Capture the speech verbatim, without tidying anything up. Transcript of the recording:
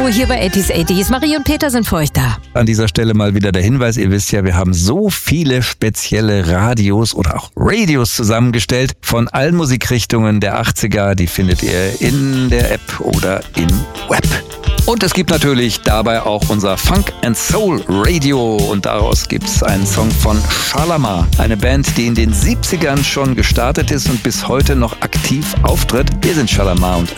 hier bei achtzig achtzig. Marie und Peter sind für euch da. An dieser Stelle mal wieder der Hinweis, ihr wisst ja, wir haben so viele spezielle Radios oder auch Radios zusammengestellt von allen Musikrichtungen der achtziger. Die findet ihr in der App oder im Web. Und es gibt natürlich dabei auch unser Funk and Soul Radio und daraus gibt's einen Song von Shalamar, eine Band, die in den siebzigern schon gestartet ist und bis heute noch aktiv auftritt. Wir sind Shalamar und